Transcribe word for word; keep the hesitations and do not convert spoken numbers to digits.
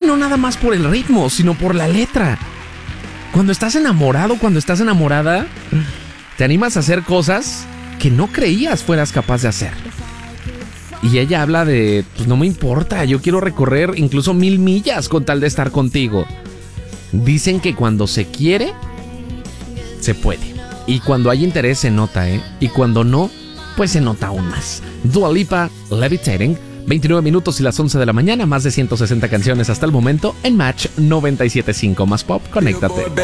no nada más por el ritmo, sino por la letra. Cuando estás enamorado, cuando estás enamorada, te animas a hacer cosas que no creías fueras capaz de hacer. Y ella habla de, pues no me importa, yo quiero recorrer incluso mil millas con tal de estar contigo. Dicen que cuando se quiere, se puede. Y cuando hay interés se nota, ¿eh? Y cuando no, pues se nota aún más. Dua Lipa, Levitating, veintinueve minutos y las once de la mañana, más de ciento sesenta canciones hasta el momento en Match noventa y siete punto cinco. Más pop, conéctate.